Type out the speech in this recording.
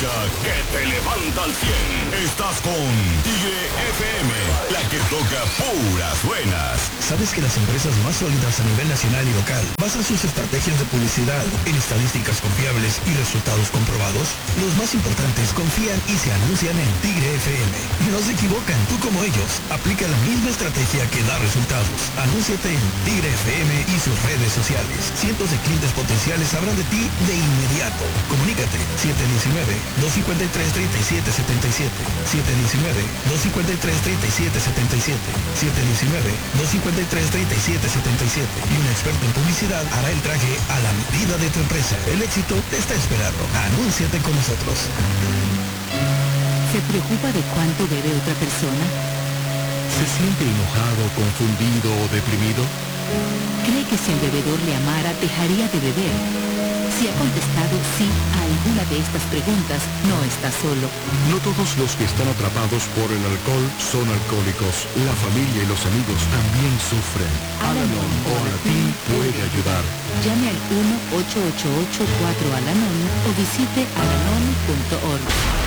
emisora que te levanta al 100. Estás con Tigre FM, la que toca puras buenas. ¿Sabes que las empresas más sólidas a nivel nacional y local basan sus estrategias de publicidad en estadísticas confiables y resultados comprobados? Los más importantes confían y se anuncian en Tigre FM. No se equivocan, tú como ellos. Aplica la misma estrategia que da resultados. Anúnciate en Tigre FM y sus redes sociales. Cientos de clientes potenciales sabrán de ti de inmediato. Comunícate 719-253-3777. 719-253-3777. 719-253-3777. Y un experto en publicidad hará el traje a la medida de tu empresa. El éxito te está esperando. Anúnciate con nosotros. ¿Se preocupa de cuánto bebe otra persona? ¿Se siente enojado, confundido o deprimido? ¿Cree que si el bebedor le amara, dejaría de beber? Si ha contestado sí a alguna de estas preguntas, no está solo. No todos los que están atrapados por el alcohol son alcohólicos. La familia y los amigos también sufren. Al-Anon o Anatim puede ayudar. Llame al 1-888-4-Al-Anon o visite alanon.org.